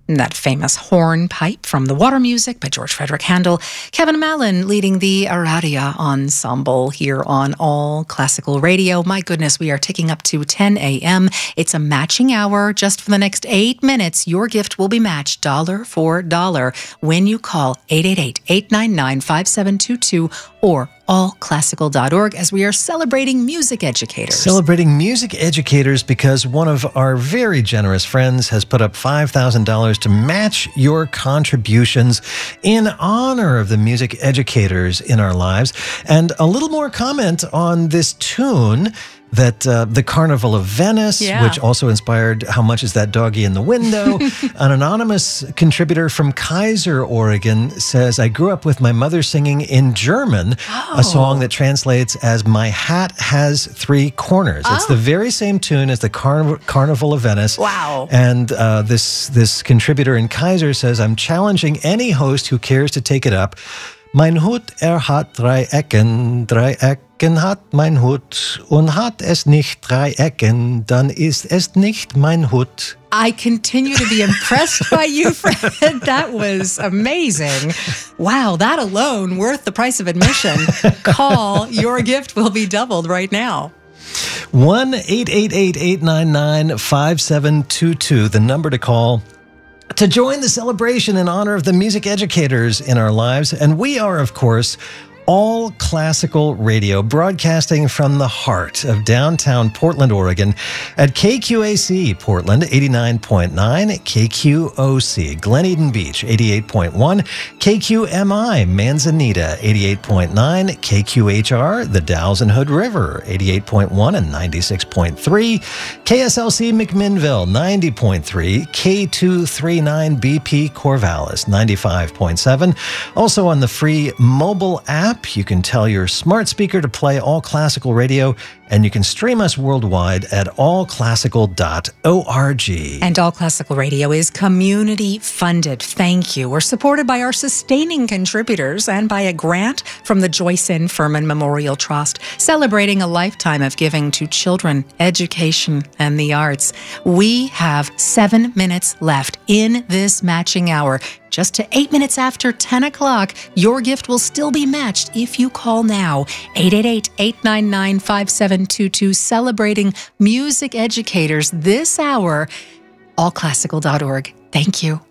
That famous hornpipe from The Water Music by George Frederick Handel. Kevin Mallon leading the Aradia Ensemble here on All Classical Radio. My goodness, we are ticking up to 10 a.m. It's a matching hour. Just for the next 8 minutes, your gift will be matched dollar for dollar when you call 888-899-5722 or allclassical.org as we are celebrating music educators. Celebrating music educators because one of our very generous friends has put up $5,000 to match your contributions in honor of the music educators in our lives. And a little more comment on this tune that the Carnival of Venice, which also inspired How Much Is That Doggy in the Window? An anonymous contributor from Kaiser, Oregon says, I grew up with my mother singing in German, a song that translates as My Hat Has Three Corners. It's the very same tune as the Carnival of Venice. Wow. And this contributor in Kaiser says, I'm challenging any host who cares to take it up. Mein Hut, hat drei Ecken hat mein Hut und hat es nicht drei Ecken, dann ist es nicht mein Hut. I continue to be impressed by you, Fred. That was amazing. Wow, that alone worth the price of admission. Call. Your gift will be doubled right now. 1-888-899-5722, the number to call to join the celebration in honor of the music educators in our lives. And we are, of course, All Classical Radio, broadcasting from the heart of downtown Portland, Oregon at KQAC Portland 89.9, KQOC Glen Eden Beach 88.1, KQMI Manzanita 88.9, KQHR The Dalles and Hood River 88.1 and 96.3, KSLC McMinnville 90.3, K239BP Corvallis 95.7. Also on the free mobile app, you can tell your smart speaker to play All Classical Radio, and you can stream us worldwide at allclassical.org. And All Classical Radio is community funded. Thank you. We're supported by our sustaining contributors and by a grant from the Joyce N. Furman Memorial Trust, celebrating a lifetime of giving to children, education, and the arts. We have 7 minutes left in this matching hour. Just to 8 minutes after 10 o'clock, your gift will still be matched if you call now. 888-899-5722, celebrating music educators this hour. Allclassical.org. Thank you.